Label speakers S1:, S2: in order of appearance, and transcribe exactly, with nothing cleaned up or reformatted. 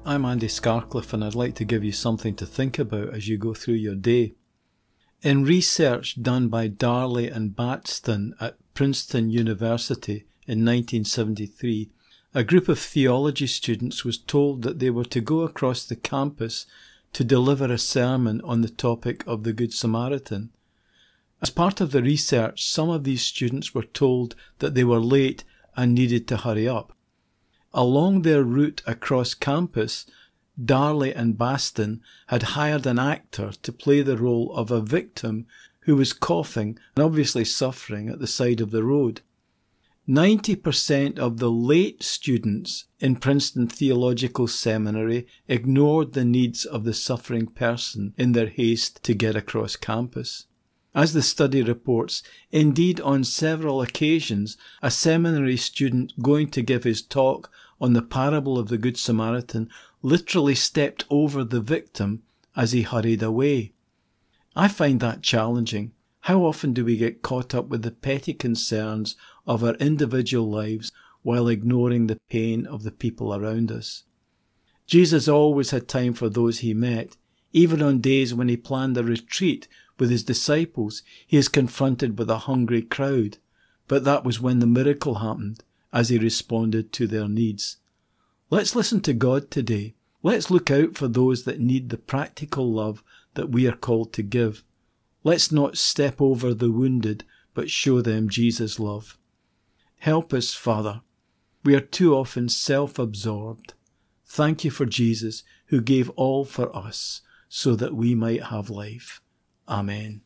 S1: I'm Andy Scarcliffe, and I'd like to give you something to think about as you go through your day. In research done by Darley and Battston at Princeton University in nineteen seventy-three, a group of theology students was told that they were to go across the campus to deliver a sermon on the topic of the Good Samaritan. As part of the research, some of these students were told that they were late and needed to hurry up. Along their route across campus, Darley and Battston had hired an actor to play the role of a victim who was coughing and obviously suffering at the side of the road. ninety percent of the late students in Princeton Theological Seminary ignored the needs of the suffering person in their haste to get across campus. As the study reports, indeed on several occasions, a seminary student going to give his talk on the parable of the Good Samaritan literally stepped over the victim as he hurried away. I find that challenging. How often do we get caught up with the petty concerns of our individual lives while ignoring the pain of the people around us? Jesus always had time for those he met. Even on days when he planned a retreat with his disciples, he is confronted with a hungry crowd. But that was when the miracle happened, as he responded to their needs. Let's listen to God today. Let's look out for those that need the practical love that we are called to give. Let's not step over the wounded, but show them Jesus' love. Help us, Father. We are too often self-absorbed. Thank you for Jesus, who gave all for us so that we might have life. Amen.